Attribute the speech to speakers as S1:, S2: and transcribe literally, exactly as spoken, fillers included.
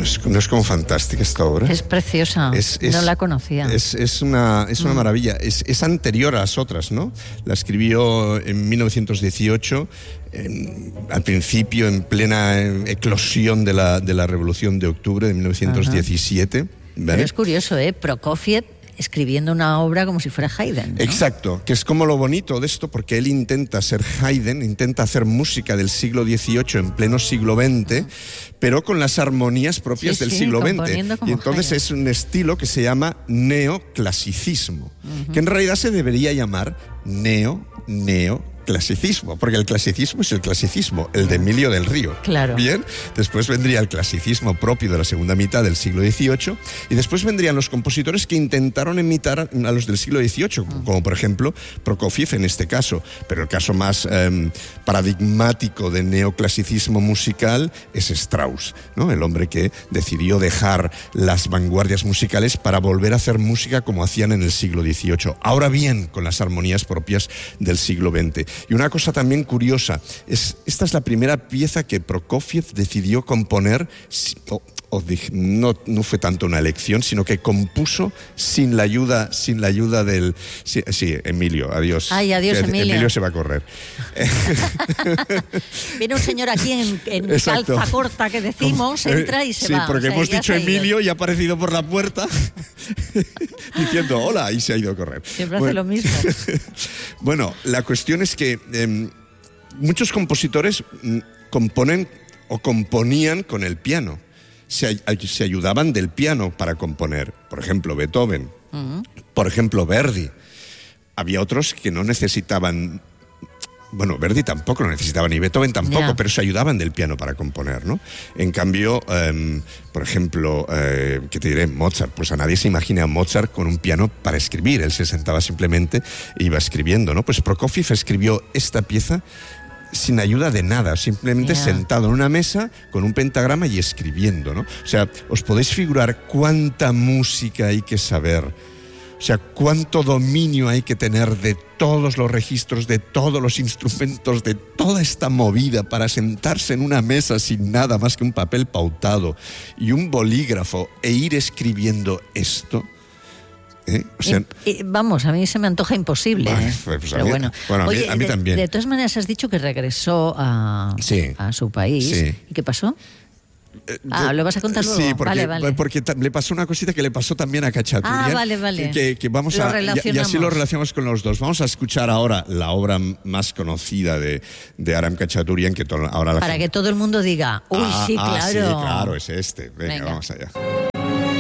S1: ¿No es, no es como fantástica esta obra?
S2: Es preciosa, es, es, no la conocía.
S1: Es, es una, es una mm. maravilla, es, es anterior a las otras, ¿no? La escribió en mil novecientos dieciocho, en, al principio, en plena eclosión de la, de la Revolución de Octubre de mil novecientos diecisiete. ¿Vale?
S2: Pero es curioso, ¿eh? Prokofiev escribiendo una obra como si fuera Haydn, ¿no?
S1: Exacto, que es como lo bonito de esto, porque él intenta ser Haydn, intenta hacer música del siglo dieciocho en pleno siglo veinte, pero con las armonías propias sí, del sí, siglo veinte. Y entonces Haydn. Es un estilo que se llama neoclasicismo, uh-huh. que en realidad se debería llamar neo, neo, clasicismo, porque el clasicismo es el clasicismo, el de Emilio del Río.
S2: Claro.
S1: Bien, después vendría el clasicismo propio de la segunda mitad del siglo dieciocho y después vendrían los compositores que intentaron imitar a los del siglo dieciocho, uh-huh. como por ejemplo Prokofiev en este caso, pero el caso más eh, paradigmático de neoclasicismo musical es Strauss, ¿no? El hombre que decidió dejar las vanguardias musicales para volver a hacer música como hacían en el siglo dieciocho. Ahora bien, con las armonías propias del siglo veinte. Y una cosa también curiosa, es, esta es la primera pieza que Prokofiev decidió componer, o, o no, no fue tanto una elección, sino que compuso sin la ayuda, sin la ayuda del... Sí, sí Emilio, adiós.
S2: Ay, adiós,
S1: que,
S2: Emilio.
S1: Emilio se va a correr.
S2: Viene un señor aquí en, en calza corta que decimos, entra y se
S1: sí,
S2: va.
S1: Sí, porque
S2: o sea,
S1: hemos dicho Emilio
S2: ido.
S1: y ha aparecido por la puerta diciendo hola y se ha ido a correr.
S2: Siempre
S1: bueno,
S2: hace lo mismo.
S1: Bueno, la cuestión es que eh, muchos compositores m, componen o componían con el piano. Se, se ayudaban del piano para componer. Por ejemplo, Beethoven. Uh-huh. Por ejemplo, Verdi. Había otros que no necesitaban... Bueno, Verdi tampoco lo necesitaba, ni Beethoven tampoco, yeah. pero se ayudaban del piano para componer, ¿no? En cambio, eh, por ejemplo, eh, ¿qué te diré? Mozart. Pues a nadie se imagina a Mozart con un piano para escribir. Él se sentaba simplemente e iba escribiendo, ¿no? Pues Prokofiev escribió esta pieza sin ayuda de nada, simplemente yeah. sentado en una mesa con un pentagrama y escribiendo, ¿no? O sea, os podéis figurar cuánta música hay que saber. O sea, cuánto dominio hay que tener de todos los registros, de todos los instrumentos, de toda esta movida para sentarse en una mesa sin nada más que un papel pautado y un bolígrafo e ir escribiendo esto. ¿Eh? O sea,
S2: y, y, vamos, a mí se me antoja imposible.
S1: Bueno,
S2: ¿eh?
S1: pues
S2: Pero
S1: a mí,
S2: bueno,
S1: bueno a mí,
S2: Oye,
S1: a mí
S2: de,
S1: también.
S2: De todas maneras has dicho que regresó a,
S1: sí.
S2: a su país.
S1: Sí.
S2: ¿Y qué pasó? Ah, ¿lo vas a contar luego?
S1: Sí, porque,
S2: vale, vale.
S1: porque le pasó una cosita que le pasó también a Khachaturian.
S2: Ah, vale, vale.
S1: Que, que vamos
S2: lo
S1: a, y, y así lo relacionamos con los dos. Vamos a escuchar ahora la obra más conocida de, de Aram Khachaturian. Que to, ahora la
S2: Para
S1: gente...
S2: que todo el mundo diga, uy,
S1: ah,
S2: sí,
S1: ah,
S2: claro.
S1: sí, claro, es este. Venga, Venga. vamos allá.